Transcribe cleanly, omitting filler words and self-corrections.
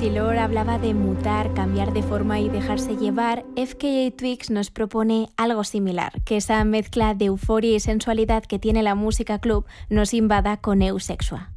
si Lorde hablaba de mutar, cambiar de forma y dejarse llevar, FKA Twigs nos propone algo similar, que esa mezcla de euforia y sensualidad que tiene la música club nos invada con Eusexua.